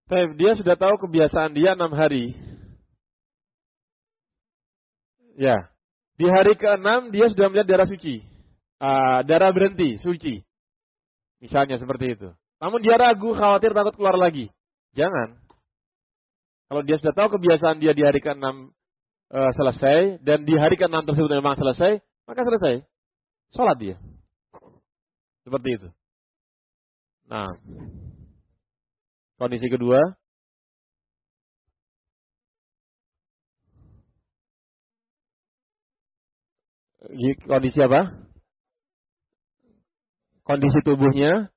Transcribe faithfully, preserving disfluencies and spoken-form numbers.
Tapi dia sudah tahu kebiasaan dia enam hari. Ya. Di hari keenam dia sudah melihat darah suci. Uh, darah berhenti, suci. Misalnya seperti itu. Namun dia ragu, khawatir, takut keluar lagi. Jangan. Kalau dia sudah tahu kebiasaan dia di hari keenam uh, selesai, dan di hari keenam tersebut memang selesai, maka selesai. Sholat dia. Seperti itu. Nah. Kondisi kedua. Kondisi apa? Kondisi tubuhnya.